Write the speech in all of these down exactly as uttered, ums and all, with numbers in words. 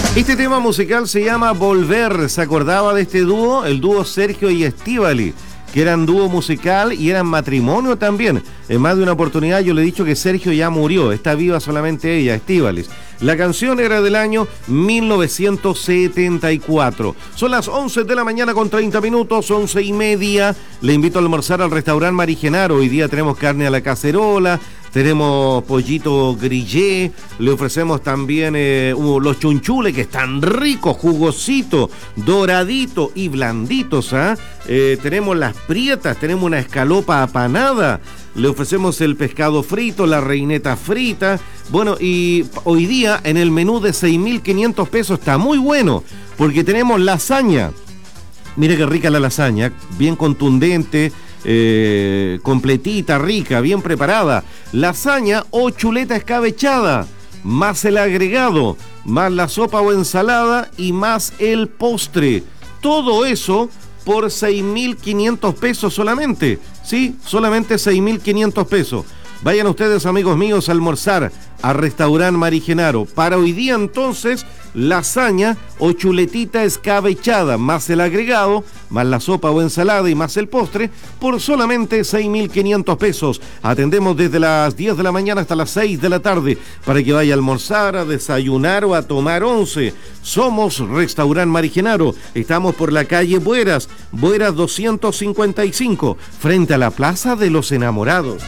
Este tema musical se llama Volver. ¿Se acordaba de este dúo? El dúo Sergio y Estíbaliz, que eran dúo musical y eran matrimonio también. En más de una oportunidad yo le he dicho que Sergio ya murió, está viva solamente ella, Estíbaliz. La canción era del año mil novecientos setenta y cuatro. Son las once de la mañana con treinta minutos, once y media. Le invito a almorzar al restaurante Mari Genaro. Hoy día tenemos carne a la cacerola, tenemos pollito grillé, le ofrecemos también eh, uh, los chunchules que están ricos, jugositos, doraditos y blanditos. ¿eh? Eh, tenemos las prietas, tenemos una escalopa apanada, le ofrecemos el pescado frito, la reineta frita. Bueno, y hoy día en el menú de seis mil quinientos pesos está muy bueno, porque tenemos lasaña. Mire qué rica la lasaña, bien contundente, eh, completita, rica, bien preparada. Lasaña o chuleta escabechada, más el agregado, más la sopa o ensalada y más el postre. Todo eso por seis mil quinientos pesos solamente. Sí, solamente seis mil quinientos pesos. Vayan ustedes, amigos míos, a almorzar a Restaurant Mari Genaro. Para hoy día, entonces, lasaña o chuletita escabechada, más el agregado, más la sopa o ensalada y más el postre, por solamente seis mil quinientos pesos. Atendemos desde las diez de la mañana hasta las seis de la tarde para que vaya a almorzar, a desayunar o a tomar once. Somos Restaurant Mari Genaro. Estamos por la calle Bueras, Bueras doscientos cincuenta y cinco, frente a la Plaza de los Enamorados.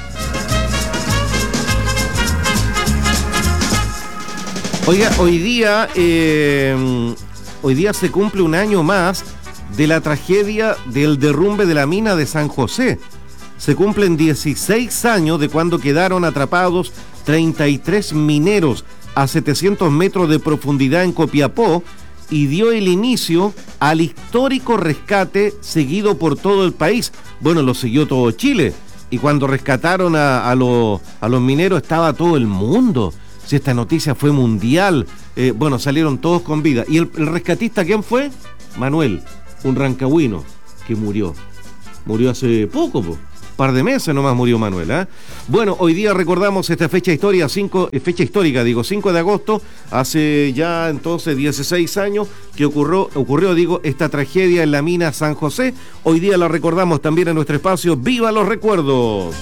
Oiga, hoy día, eh, hoy día se cumple un año más de la tragedia del derrumbe de la mina de San José. Se cumplen dieciséis años de cuando quedaron atrapados treinta y tres mineros a setecientos metros de profundidad en Copiapó y dio el inicio al histórico rescate seguido por todo el país. Bueno, lo siguió todo Chile. Y cuando rescataron a, a, lo, a los mineros estaba todo el mundo. Si esta noticia fue mundial, eh, bueno, salieron todos con vida. ¿Y el, el rescatista quién fue? Manuel, un rancagüino que murió. Murió hace poco, po. Par de meses nomás murió Manuel. ¿eh? Bueno, hoy día recordamos esta fecha histórica, cinco, eh, fecha histórica, digo, cinco de agosto, hace ya entonces dieciséis años que ocurrió, ocurrió, digo, esta tragedia en la mina San José. Hoy día la recordamos también en nuestro espacio ¡Viva los Recuerdos!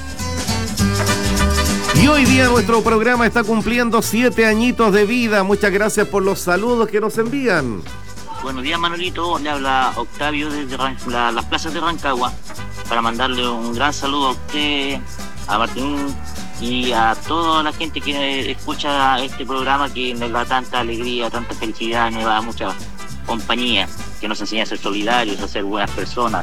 Y hoy día nuestro programa está cumpliendo siete añitos de vida. Muchas gracias por los saludos que nos envían. Buenos días, Manolito. Le habla Octavio desde Ran- la, las plazas de Rancagua para mandarle un gran saludo a usted, a Martín y a toda la gente que escucha este programa, que nos da tanta alegría, tanta felicidad, nos da mucha compañía, que nos enseña a ser solidarios, a ser buenas personas,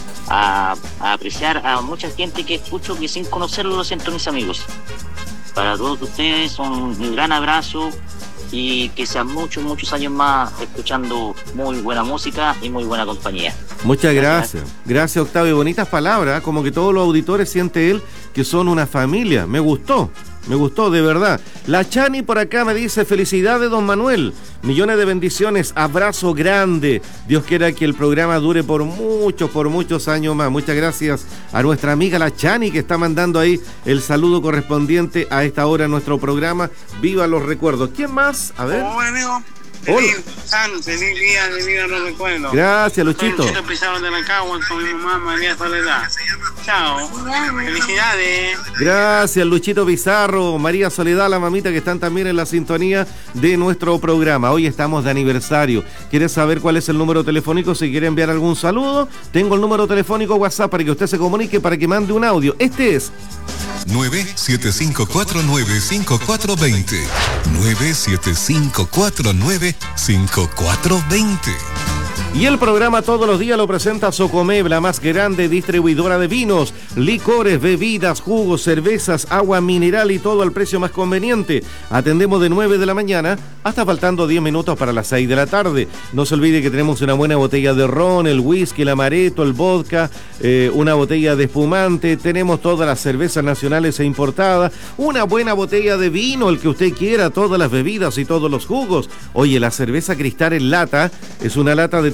a, a apreciar a mucha gente que escucho que sin conocerlo lo siento, mis amigos. Para todos ustedes un, un gran abrazo y que sean muchos, muchos años más escuchando muy buena música y muy buena compañía. Muchas gracias. Gracias, Octavio. Bonitas palabras, como que todos los auditores siente él que son una familia. Me gustó. Me gustó, de verdad. La Chani por acá me dice, felicidades, don Manuel. Millones de bendiciones, abrazo grande. Dios quiera que el programa dure por muchos, por muchos años más. Muchas gracias a nuestra amiga la Chani, que está mandando ahí el saludo correspondiente a esta hora en nuestro programa. Viva los recuerdos. ¿Quién más? A ver. Hola, amigo. Hola. Feliz San, feliz día de vida, los recuerdos. Gracias, Luchito. Luchito Pizarro de la Cagua con mi mamá María Soledad. Chao. Felicidades. Gracias, Luchito Pizarro, María Soledad, la mamita, que están también en la sintonía de nuestro programa. Hoy estamos de aniversario. ¿Quieres saber cuál es el número telefónico? Si quiere enviar algún saludo, tengo el número telefónico WhatsApp para que usted se comunique, para que mande un audio. Este es nueve siete cinco cuatro nueve cinco cuatro dos cero. nueve siete cinco cuatro nueve cinco cuatro dos cero. Y el programa todos los días lo presenta Socomeb, la más grande distribuidora de vinos, licores, bebidas, jugos, cervezas, agua mineral y todo al precio más conveniente. Atendemos de nueve de la mañana hasta faltando diez minutos para las seis de la tarde. No se olvide que tenemos una buena botella de ron, el whisky, el amaretto, el vodka, eh, una botella de espumante. Tenemos todas las cervezas nacionales e importadas, una buena botella de vino, el que usted quiera, todas las bebidas y todos los jugos. Oye, la cerveza Cristal en lata es una lata de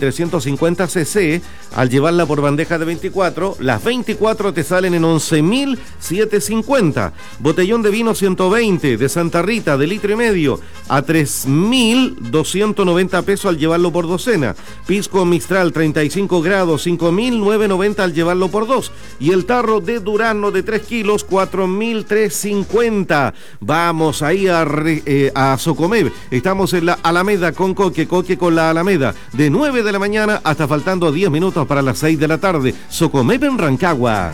trescientos cincuenta centilitros, al llevarla por bandeja de veinticuatro, las veinticuatro te salen en once mil setecientos cincuenta. Botellón de vino ciento veinte de Santa Rita de litro y medio a tres mil doscientos noventa pesos al llevarlo por docena. Pisco Mistral treinta y cinco grados, cinco mil novecientos noventa al llevarlo por dos. Y el tarro de Durazno de tres kilos, cuatro mil trescientos cincuenta. Vamos ahí a, eh, a Socomeb. Estamos en la Alameda con Coque, Coque con la Alameda, de nueve de la mañana hasta faltando diez minutos para las seis de la tarde. Socomeb en Rancagua.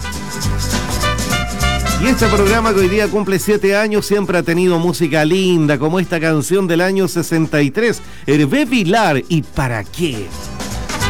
Y este programa que hoy día cumple siete años siempre ha tenido música linda, como esta canción del año sesenta y tres, Hervé Vilar, ¿y para qué?